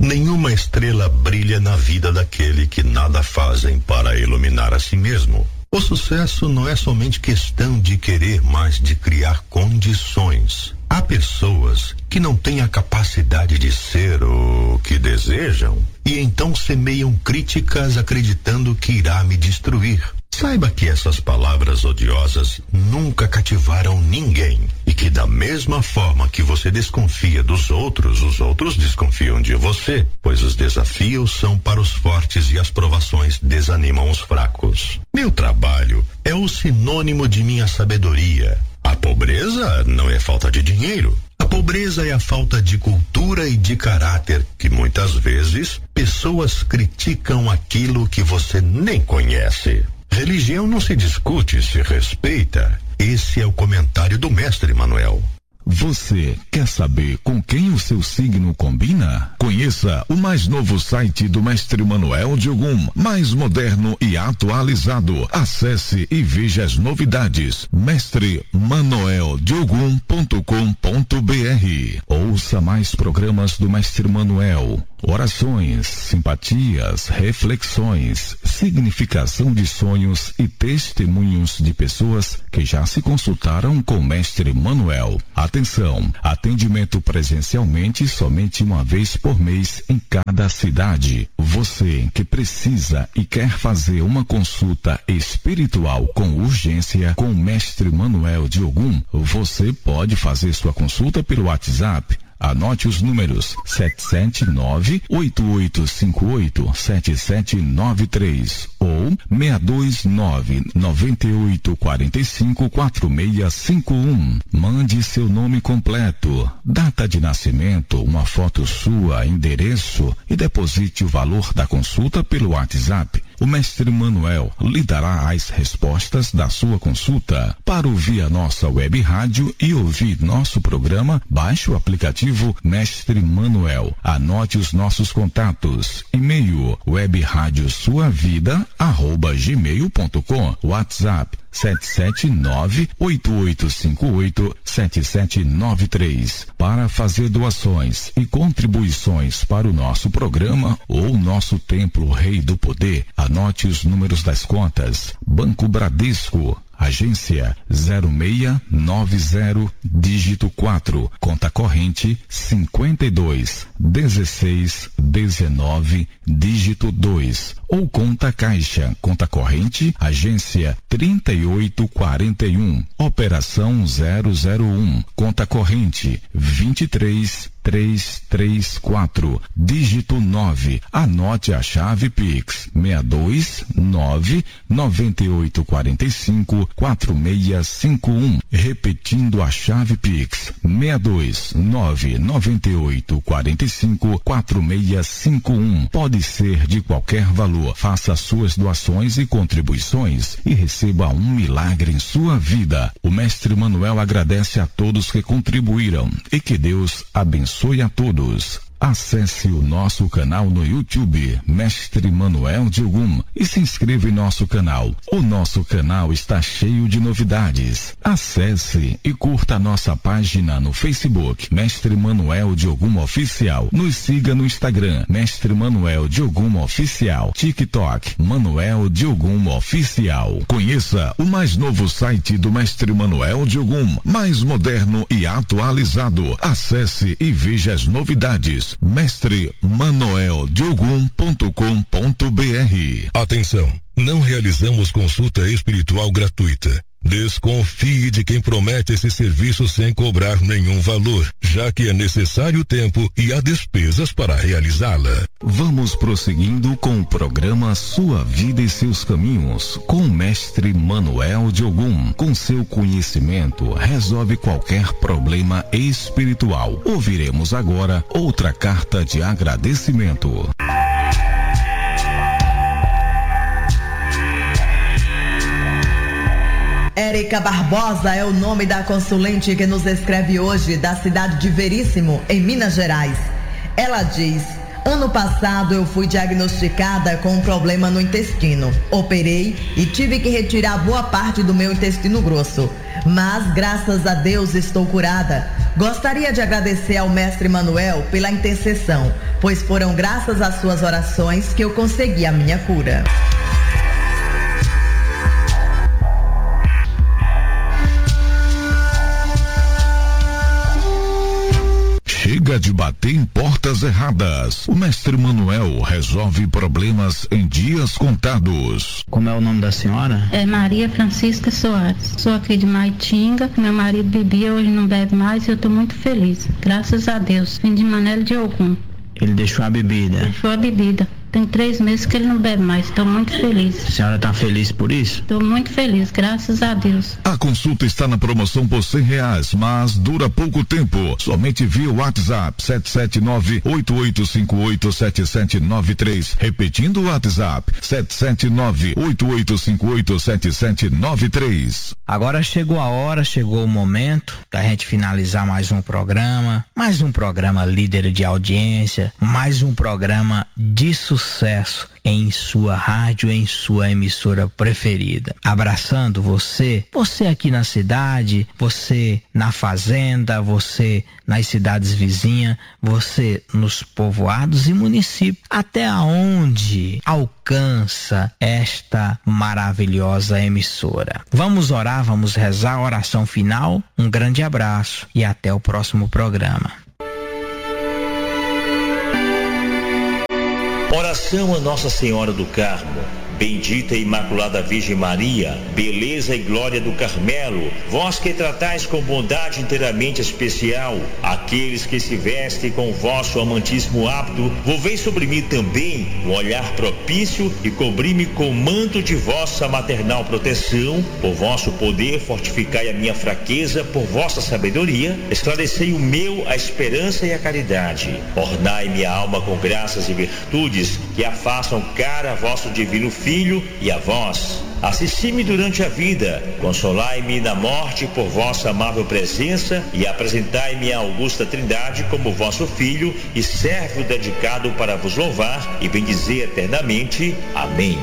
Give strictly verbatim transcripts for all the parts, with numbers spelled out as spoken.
Nenhuma estrela brilha na vida daquele que nada fazem para iluminar a si mesmo. O sucesso não é somente questão de querer, mas de criar condições. Há pessoas que não têm a capacidade de ser o que desejam e então semeiam críticas acreditando que irá me destruir. Saiba que essas palavras odiosas nunca cativaram ninguém e que da mesma forma que você desconfia dos outros, os outros desconfiam de você, pois os desafios são para os fortes e as provações desanimam os fracos. Meu trabalho é o sinônimo de minha sabedoria. A pobreza não é falta de dinheiro. A pobreza é a falta de cultura e de caráter que muitas vezes pessoas criticam aquilo que você nem conhece. Religião não se discute, se respeita. Esse é o comentário do mestre Manuel. Você quer saber com quem o seu signo combina? Conheça o mais novo site do Mestre Manuel de Ogum, mais moderno e atualizado. Acesse e veja as novidades. mestre manuel de ogum ponto com ponto b r. Ouça mais programas do Mestre Manuel. Orações, simpatias, reflexões, significação de sonhos e testemunhos de pessoas que já se consultaram com o Mestre Manuel. Atenção, atendimento presencialmente somente uma vez por mês em cada cidade. Você que precisa e quer fazer uma consulta espiritual com urgência com o Mestre Manuel de Ogum, você pode fazer sua consulta pelo WhatsApp. Anote os números sete sete nove, oito oito cinco oito, sete sete nove três ou seis dois nove, nove oito quatro cinco, quatro seis cinco um. Mande seu nome completo, data de nascimento, uma foto sua, endereço e deposite o valor da consulta pelo WhatsApp. O Mestre Manuel lhe dará as respostas da sua consulta. Para ouvir a nossa web rádio e ouvir nosso programa, baixe o aplicativo Mestre Manuel. Anote os nossos contatos. E-mail web rádio sua vida arroba gmail ponto com. WhatsApp sete sete nove, oito oito cinco oito, sete sete nove três. Para fazer doações e contribuições para o nosso programa ou nosso Templo Rei do Poder, anote os números das contas. Banco Bradesco, agência zero seis nove zero, dígito quatro, conta corrente cinquenta e dois, dezesseis, dezenove, dígito dois, ou conta caixa, conta corrente, agência trinta e oito quarenta e um, operação zero zero um, conta corrente vinte e três, três três quatro, dígito nove. Anote a chave Pix seis dois nove, nove oito quatro cinco, quatro seis cinco um. Repetindo a chave Pix seis dois nove, nove oito quatro cinco, quatro seis cinco um. Pode ser de qualquer valor. Faça suas doações e contribuições e receba um milagre em sua vida. O Mestre Manuel agradece a todos que contribuíram e que Deus abençoe a todos. Acesse o nosso canal no YouTube, Mestre Manuel de Ogum, e se inscreva em nosso canal. O nosso canal está cheio de novidades. Acesse e curta a nossa página no Facebook, Mestre Manuel de Ogum Oficial. Nos siga no Instagram, Mestre Manuel de Ogum Oficial. TikTok, Manuel de Ogum Oficial. Conheça o mais novo site do Mestre Manuel de Ogum, mais moderno e atualizado. Acesse e veja as novidades. mestre manuel de ogum ponto com ponto b r. Atenção, não realizamos consulta espiritual gratuita. Desconfie de quem promete esse serviço sem cobrar nenhum valor, já que é necessário tempo e há despesas para realizá-la. Vamos prosseguindo com o programa Sua Vida e Seus Caminhos, com o Mestre Manuel de Ogum. Com seu conhecimento, resolve qualquer problema espiritual. Ouviremos agora outra carta de agradecimento. Érica Barbosa é o nome da consulente que nos escreve hoje, da cidade de Veríssimo, em Minas Gerais. Ela diz: Ano passado eu fui diagnosticada com um problema no intestino. Operei e tive que retirar boa parte do meu intestino grosso. Mas, graças a Deus, estou curada. Gostaria de agradecer ao mestre Manuel pela intercessão, pois foram graças às suas orações que eu consegui a minha cura. Chega de bater em portas erradas. O mestre Manuel resolve problemas em dias contados. Como é o nome da senhora? É Maria Francisca Soares. Sou aqui de Maitinga. Meu marido bebia, hoje não bebe mais e eu estou muito feliz. Graças a Deus. Vim de Manela de Ogum. Ele deixou a bebida? Deixou a bebida. Tem três meses que ele não bebe mais. Estou muito feliz. A senhora está feliz por isso? Estou muito feliz, graças a Deus. A consulta está na promoção por cem reais, mas dura pouco tempo. Somente via WhatsApp sete sete nove, oito oito cinco oito, sete sete nove três. Repetindo o WhatsApp sete sete nove, oito oito cinco oito, sete sete nove três. Agora chegou a hora, chegou o momento da gente finalizar mais um programa, mais um programa líder de audiência, mais um programa de sucesso. Sucesso em sua rádio, em sua emissora preferida. Abraçando você, você aqui na cidade, você na fazenda, você nas cidades vizinhas, você nos povoados e municípios. Até onde alcança esta maravilhosa emissora. Vamos orar, vamos rezar, oração final. Um grande abraço e até o próximo programa. Oração a Nossa Senhora do Carmo. Bendita e Imaculada Virgem Maria, beleza e glória do Carmelo, vós que tratais com bondade inteiramente especial aqueles que se vestem com o vosso amantíssimo hábito, volvei sobre mim também um olhar propício e cobri-me com o manto de vossa maternal proteção. Por vosso poder fortificai a minha fraqueza, por vossa sabedoria esclarecei o meu, a esperança e a caridade. Ornai minha alma com graças e virtudes que a façam cara a vosso divino Filho e a vós. Assisti-me durante a vida, consolai-me na morte por vossa amável presença e apresentai-me a augusta Trindade como vosso Filho e servo dedicado para vos louvar e bendizer eternamente. Amém.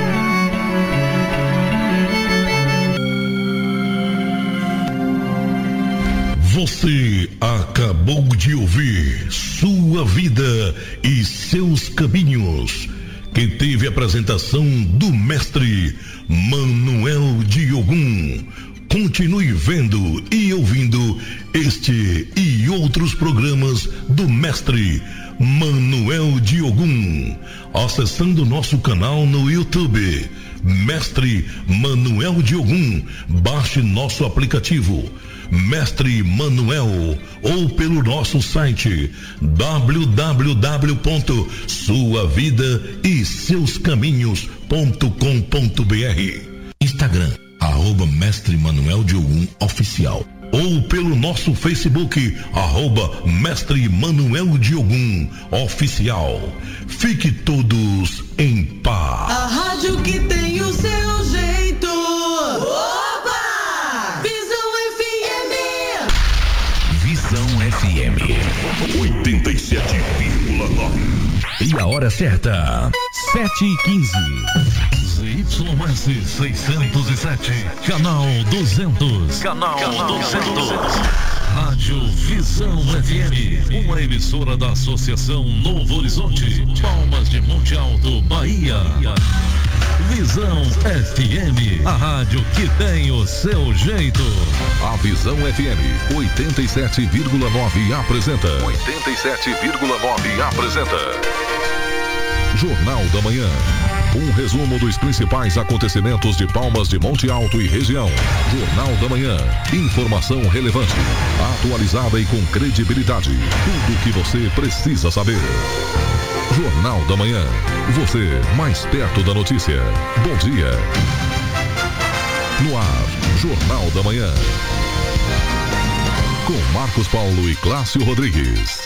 Você acabou de ouvir Sua Vida e Seus Caminhos, que teve a apresentação do mestre Manuel de Ogum. Continue vendo e ouvindo este e outros programas do mestre Manuel de Ogum, acessando nosso canal no YouTube, Mestre Manuel de Ogum. Baixe nosso aplicativo Mestre Manuel ou pelo nosso site w w w ponto sua vida e seus caminhos ponto com ponto b r, Instagram arroba Mestre Manuel de Ogum Oficial, ou pelo nosso Facebook arroba Mestre Manuel de Ogum Oficial. Fique todos em paz. A rádio que tem o seu jeito. Visão F M oitenta e sete vírgula nove. E a hora certa, sete e quinze. Z Y S seiscentos e sete, canal duzentos. Canal, canal duzentos. Rádio Visão F M, uma emissora da Associação Novo Horizonte, Palmas de Monte Alto, Bahia. Visão F M, a rádio que tem o seu jeito. A Visão F M oitenta e sete vírgula nove apresenta. oitenta e sete vírgula nove apresenta. Jornal da Manhã. Um resumo dos principais acontecimentos de Palmas de Monte Alto e região. Jornal da Manhã. Informação relevante, atualizada e com credibilidade. Tudo o que você precisa saber. Jornal da Manhã. Você mais perto da notícia. Bom dia. No ar, Jornal da Manhã. Com Marcos Paulo e Cláudio Rodrigues.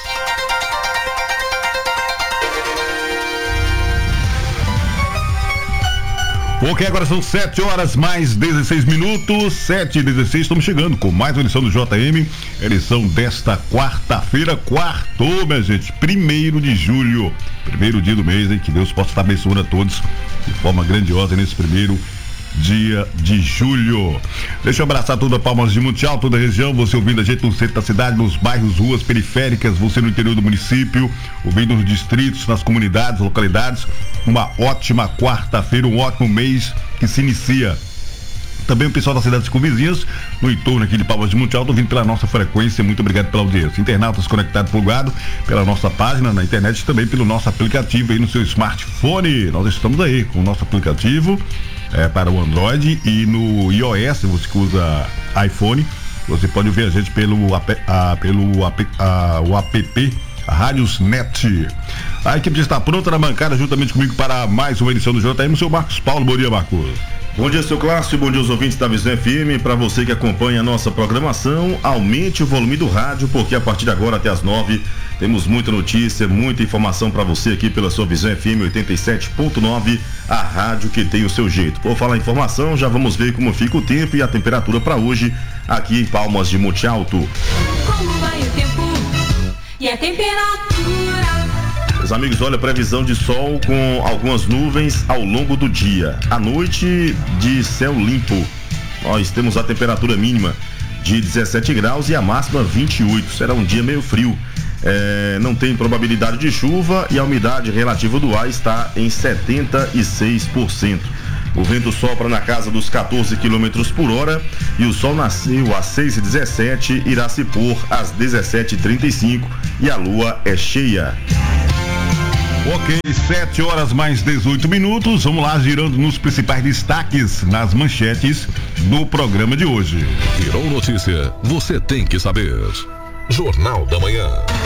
Ok, agora são sete horas mais dezesseis minutos, sete e dezesseis, estamos chegando com mais uma edição do J M, edição desta quarta-feira, quartou, minha gente, primeiro de julho, primeiro dia do mês, hein? Que Deus possa estar abençoando a todos de forma grandiosa nesse primeiro dia de julho. Deixa eu abraçar toda a Palmas de Monte Alto, toda a região, você ouvindo a gente no centro da cidade, nos bairros, ruas periféricas, você no interior do município, ouvindo nos distritos, nas comunidades, localidades. Uma ótima quarta-feira, um ótimo mês que se inicia. Também o pessoal das cidades circunvizinhas, no entorno aqui de Palmas de Monte Alto, ouvindo pela nossa frequência, muito obrigado pela audiência. Internautas conectados plugado pela nossa página na internet, também pelo nosso aplicativo aí no seu smartphone. Nós estamos aí com o nosso aplicativo é, para o Android e no iOS, você que usa iPhone, você pode ouvir a gente pelo, a, a, pelo a, a, o app Rádios Net. A equipe já está pronta na bancada juntamente comigo para mais uma edição do J M, o seu Marcos Paulo. Bom dia, Marcos. Bom dia, seu Clássico, bom dia aos ouvintes da Visão F M. Para você que acompanha a nossa programação, aumente o volume do rádio, porque a partir de agora até as nove temos muita notícia, muita informação para você aqui pela sua Visão F M oitenta e sete ponto nove, a rádio que tem o seu jeito. Por falar em informação, já vamos ver como fica o tempo e a temperatura para hoje aqui em Palmas de Monte Alto. Como vai o tempo e a temperatura? Meus amigos, olha, previsão de sol com algumas nuvens ao longo do dia. À noite, de céu limpo. Nós temos a temperatura mínima de dezessete graus e a máxima vinte e oito. Será um dia meio frio. É, não tem probabilidade de chuva e a umidade relativa do ar está em setenta e seis por cento. O vento sopra na casa dos quatorze quilômetros por hora e o sol nasceu às seis e dezessete, irá se pôr às dezessete e trinta e cinco e a lua é cheia. Ok, sete horas mais dezoito minutos, vamos lá, girando nos principais destaques, nas manchetes do programa de hoje. Virou notícia, você tem que saber. Jornal da Manhã.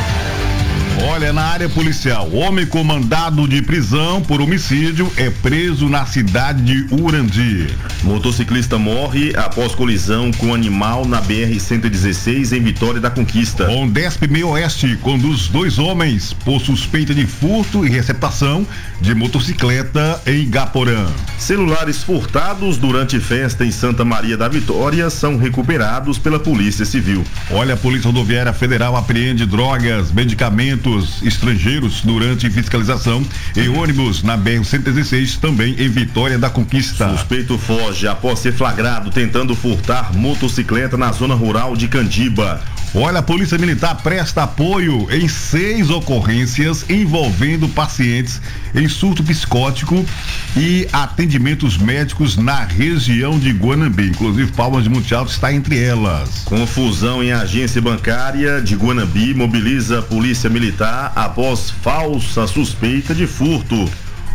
Olha, na área policial, homem com mandado de prisão por homicídio é preso na cidade de Urandi. Motociclista morre após colisão com animal na B R cento e dezesseis em Vitória da Conquista. Condesp Meio Oeste conduz dois homens por suspeita de furto e receptação de motocicleta em Gaporã. Celulares furtados durante festa em Santa Maria da Vitória são recuperados pela Polícia Civil. Olha, a Polícia Rodoviária Federal apreende drogas, medicamentos estrangeiros durante fiscalização em ônibus na B R cento e dezesseis, também em Vitória da Conquista. Suspeito foge após ser flagrado tentando furtar motocicleta na zona rural de Candiba. Olha, a Polícia Militar presta apoio em seis ocorrências envolvendo pacientes em surto psicótico e atendimentos médicos na região de Guanambi. Inclusive, Palmas de Monte Alto está entre elas. Confusão em agência bancária de Guanambi mobiliza a Polícia Militar após falsa suspeita de furto.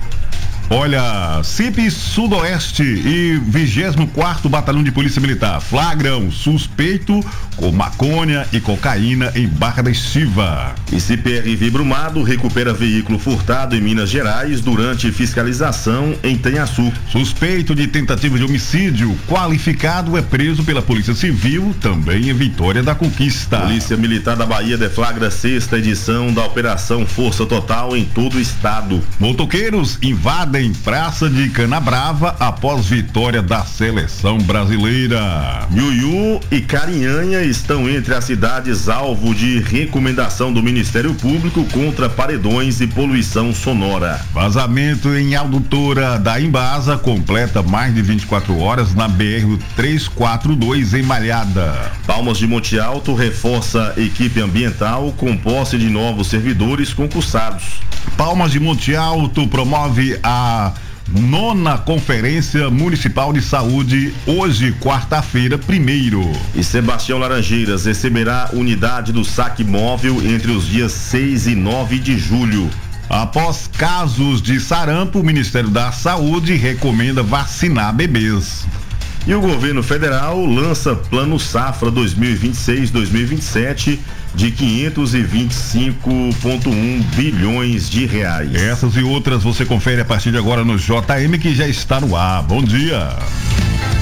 Olha, C I P Sudoeste e vigésimo quarto Batalhão de Polícia Militar flagram suspeito com maconha e cocaína em Barra da Estiva. E C P R V Brumado recupera veículo furtado em Minas Gerais durante fiscalização em Tanhaçu. Suspeito de tentativa de homicídio qualificado é preso pela Polícia Civil, também em Vitória da Conquista. Polícia Militar da Bahia deflagra sexta edição da Operação Força Total em todo o estado. Motoqueiros invadem em Praça de Canabrava após vitória da seleção brasileira. Iuiú e Carinhanha estão entre as cidades alvo de recomendação do Ministério Público contra paredões e poluição sonora. Vazamento em adutora da Embasa completa mais de vinte e quatro horas na B R trezentos e quarenta e dois em Malhada. Palmas de Monte Alto reforça equipe ambiental com posse de novos servidores concursados. Palmas de Monte Alto promove a A nona Conferência Municipal de Saúde, hoje, quarta-feira, primeiro. E Sebastião Laranjeiras receberá unidade do saque móvel entre os dias seis e nove de julho. Após casos de sarampo, o Ministério da Saúde recomenda vacinar bebês. E o governo federal lança Plano Safra dois mil e vinte e seis, dois mil e vinte e sete de quinhentos e vinte e cinco vírgula um bilhões de reais. Essas e outras você confere a partir de agora no J M, que já está no ar. Bom dia.